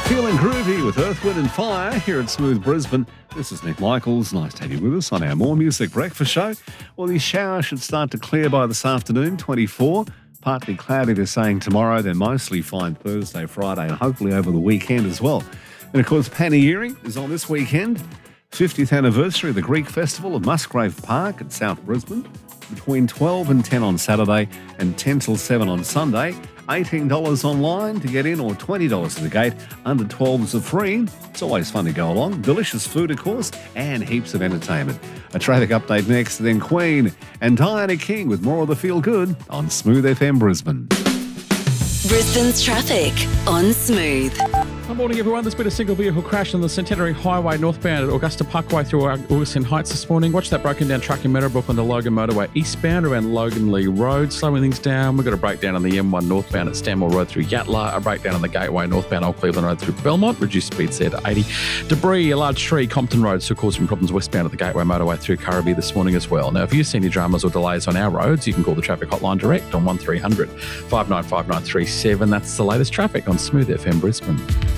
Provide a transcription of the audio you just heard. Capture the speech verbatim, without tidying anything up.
Feeling groovy with Earth, Wind and Fire here at Smooth Brisbane. This is Nick Michaels. Nice to have you with us on our More Music Breakfast Show. Well, the shower should start to clear by this afternoon, twenty-four. Partly cloudy, they're saying tomorrow. They're mostly fine Thursday, Friday, and hopefully over the weekend as well. And of course, Paneeri is on this weekend. fiftieth anniversary of the Greek Festival of Musgrave Park at South Brisbane. Between twelve and ten on Saturday and ten till seven on Sunday. eighteen dollars online to get in or twenty dollars at the gate. Under twelves are free. It's always fun to go along. Delicious food, of course, and heaps of entertainment. A traffic update next, then Queen and Diana King with more of the Feel Good on Smooth F M Brisbane. Brisbane's traffic on Smooth. Good morning, everyone. There's been a single vehicle crash on the Centenary Highway northbound at Augusta Parkway through Augustin Heights this morning. Watch that broken down truck in Meadowbrook on the Logan Motorway eastbound around Logan Lee Road. Slowing things down. We've got a breakdown on the M one northbound at Stanmore Road through Yatala. A breakdown on the Gateway northbound Old Cleveland Road through Belmont. Reduced speed there to eighty. Debris, a large tree, Compton Road, still causing problems westbound at the Gateway Motorway through Currabee this morning as well. Now, if you've seen any dramas or delays on our roads, you can call the traffic hotline direct on one three hundred five nine five nine three seven. That's the latest traffic on Smooth F M Brisbane.